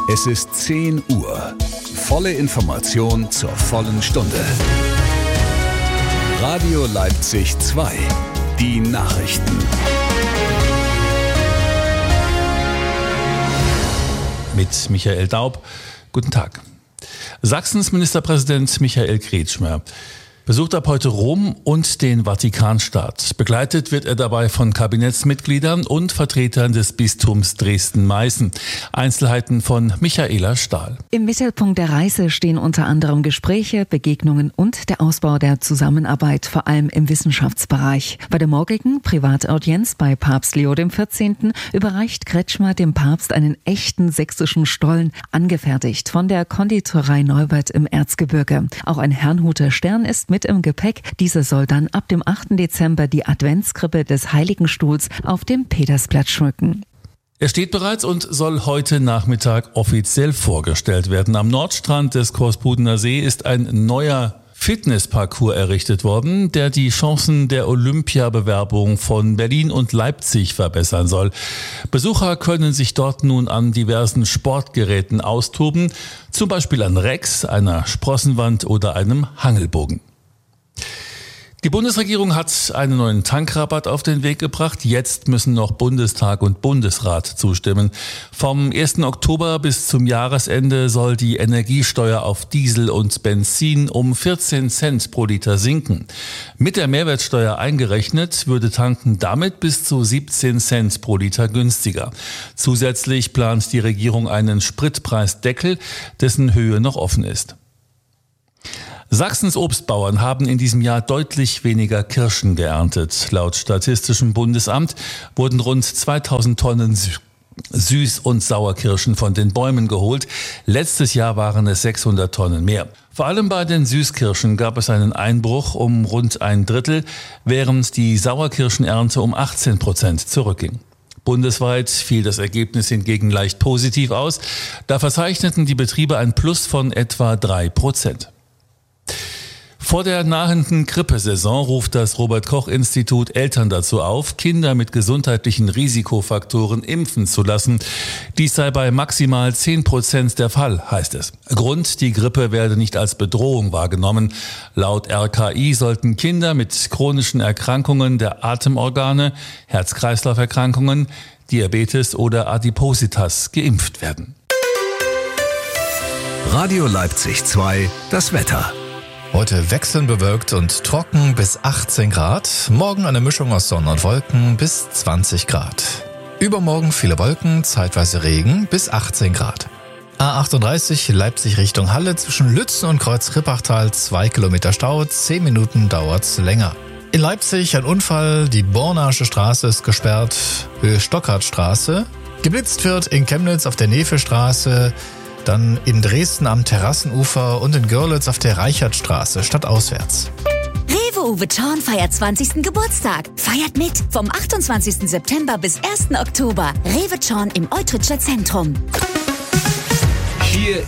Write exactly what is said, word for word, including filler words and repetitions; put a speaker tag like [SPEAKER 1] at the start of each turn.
[SPEAKER 1] Es ist zehn Uhr. Volle Information zur vollen Stunde. Radio Leipzig zwei. Die Nachrichten.
[SPEAKER 2] Mit Michael Daub. Guten Tag. Sachsens Ministerpräsident Michael Kretschmer besucht ab heute Rom und den Vatikanstaat. Begleitet wird er dabei von Kabinettsmitgliedern und Vertretern des Bistums Dresden-Meißen. Einzelheiten von Michaela Stahl.
[SPEAKER 3] Im Mittelpunkt der Reise stehen unter anderem Gespräche, Begegnungen und der Ausbau der Zusammenarbeit, vor allem im Wissenschaftsbereich. Bei der morgigen Privataudienz bei Papst Leo der vierzehnten. überreicht Kretschmer dem Papst einen echten sächsischen Stollen, angefertigt von der Konditorei Neubert im Erzgebirge. Auch ein Herrnhuter Stern ist mit im Gepäck. Dieser soll dann ab dem achten Dezember die Adventskrippe des Heiligenstuhls auf dem Petersplatz schmücken.
[SPEAKER 2] Er steht bereits und soll heute Nachmittag offiziell vorgestellt werden. Am Nordstrand des Korspudener See ist ein neuer Fitnessparcours errichtet worden, der die Chancen der Olympiabewerbung von Berlin und Leipzig verbessern soll. Besucher können sich dort nun an diversen Sportgeräten austoben, zum Beispiel an Rex, einer Sprossenwand oder einem Hangelbogen. Die Bundesregierung hat einen neuen Tankrabatt auf den Weg gebracht. Jetzt müssen noch Bundestag und Bundesrat zustimmen. Vom ersten Oktober bis zum Jahresende soll die Energiesteuer auf Diesel und Benzin um vierzehn Cent pro Liter sinken. Mit der Mehrwertsteuer eingerechnet würde Tanken damit bis zu siebzehn Cent pro Liter günstiger. Zusätzlich plant die Regierung einen Spritpreisdeckel, dessen Höhe noch offen ist. Sachsens Obstbauern haben in diesem Jahr deutlich weniger Kirschen geerntet. Laut Statistischem Bundesamt wurden rund zweitausend Tonnen Süß- und Sauerkirschen von den Bäumen geholt. Letztes Jahr waren es sechshundert Tonnen mehr. Vor allem bei den Süßkirschen gab es einen Einbruch um rund ein Drittel, während die Sauerkirschenernte um achtzehn Prozent zurückging. Bundesweit fiel das Ergebnis hingegen leicht positiv aus. Da verzeichneten die Betriebe ein Plus von etwa drei Prozent. Vor der nahenden Grippesaison ruft das Robert-Koch-Institut Eltern dazu auf, Kinder mit gesundheitlichen Risikofaktoren impfen zu lassen. Dies sei bei maximal zehn Prozent der Fall, heißt es. Grund, die Grippe werde nicht als Bedrohung wahrgenommen. Laut R K I sollten Kinder mit chronischen Erkrankungen der Atemorgane, Herz-Kreislauf-Erkrankungen, Diabetes oder Adipositas geimpft werden.
[SPEAKER 1] Radio Leipzig zwei, das Wetter.
[SPEAKER 4] Heute wechselnd bewölkt und trocken bis achtzehn Grad. Morgen eine Mischung aus Sonne und Wolken bis zwanzig Grad. Übermorgen viele Wolken, zeitweise Regen bis achtzehn Grad. A achtunddreißig Leipzig Richtung Halle zwischen Lützen und Kreuz-Rippachtal zwei Kilometer Stau, zehn Minuten dauert's länger. In Leipzig ein Unfall, die Bornasche Straße ist gesperrt, Höhe Stockhartstraße. Geblitzt wird in Chemnitz auf der Nefelstraße, dann in Dresden am Terrassenufer und in Görlitz auf der Reichertstraße stadtauswärts.
[SPEAKER 5] Rewe Uwe Thorn feiert zwanzigsten Geburtstag. Feiert mit vom achtundzwanzigsten September bis ersten Oktober. Rewe Thorn im Eutritscher Zentrum.
[SPEAKER 1] Hier